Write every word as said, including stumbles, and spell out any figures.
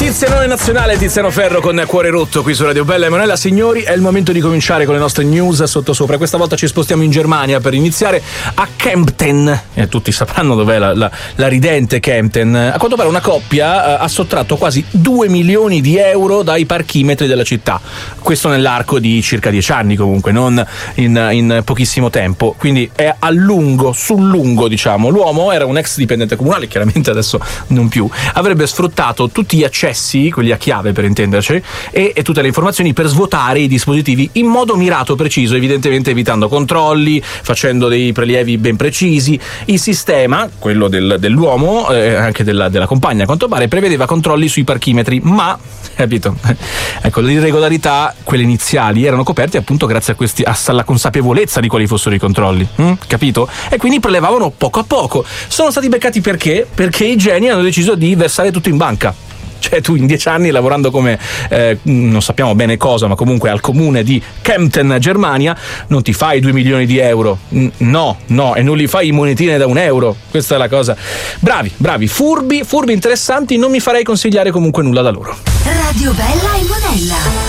Tizianone nazionale, Tiziano Ferro con Cuore rotto qui su Radio Bella e Monella. Signori, è il momento di cominciare con le nostre news sottosopra. Questa volta ci spostiamo in Germania per iniziare a Kempten. E tutti sapranno dov'è la, la, la ridente Kempten. A quanto pare una coppia ha sottratto quasi due milioni di euro dai parchimetri della città. Questo nell'arco di circa dieci anni, comunque, non in, in pochissimo tempo. Quindi è a lungo, sul lungo, diciamo. L'uomo era un ex dipendente comunale, chiaramente adesso non più. Avrebbe sfruttato tutti gli accessi, quelli a chiave per intenderci, e, e tutte le informazioni per svuotare i dispositivi in modo mirato, preciso, evidentemente evitando controlli, facendo dei prelievi ben precisi. Il sistema, quello del, dell'uomo, eh, anche della, della compagna a quanto pare, prevedeva controlli sui parchimetri, ma, capito, ecco, le irregolarità, quelle iniziali, erano coperte appunto grazie a questi, alla consapevolezza di quali fossero i controlli, hm? Capito? E quindi prelevavano poco a poco. Sono stati beccati perché? Perché i geni hanno deciso di versare tutto in banca. Cioè tu in dieci anni lavorando come eh, non sappiamo bene cosa, ma comunque al comune di Kempten, Germania, non ti fai due milioni di euro, no, no, e non li fai in monetine da un euro. Questa è la cosa. Bravi, bravi, furbi, furbi interessanti. Non mi farei consigliare comunque nulla da loro. Radio Bella e Monella.